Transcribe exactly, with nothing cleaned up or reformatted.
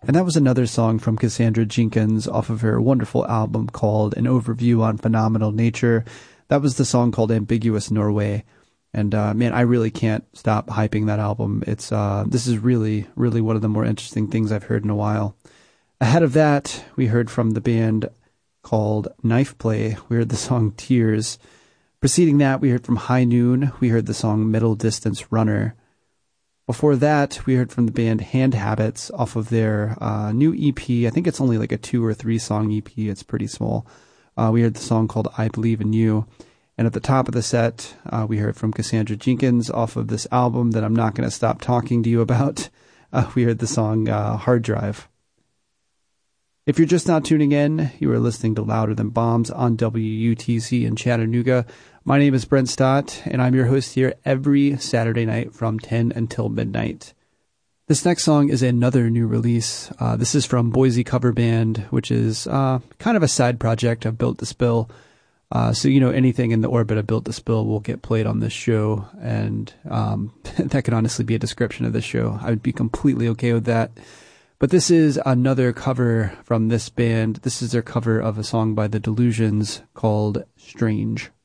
And that was another song from Cassandra Jenkins off of her wonderful album called An Overview on Phenomenal Nature. That was the song called Ambiguous Norway. And uh, man, I really can't stop hyping that album. It's uh, this is really, really one of the more interesting things I've heard in a while. Ahead of that, we heard from the band called Knife Play. We heard the song Tears. Preceding that, we heard from High Noon. We heard the song Middle Distance Runner. Before that, we heard from the band Hand Habits off of their uh, new E P. I think it's only like a two or three song E P. It's pretty small. Uh, we heard the song called I Believe in You. And at the top of the set, uh, we heard from Cassandra Jenkins off of this album that I'm not going to stop talking to you about. Uh, we heard the song uh, Hard Drive. If you're just now tuning in, you are listening to Louder Than Bombs on W U T C in Chattanooga. My name is Brent Stott, and I'm your host here every Saturday night from ten until midnight. This next song is another new release. Uh, this is from Boise Cover Band, which is uh, kind of a side project of Built to Spill. Uh, so, you know, anything in the orbit of Built to Spill will get played on this show, and um, that could honestly be a description of this show. I would be completely okay with that. But this is another cover from this band. This is their cover of a song by The Delusions called Strange.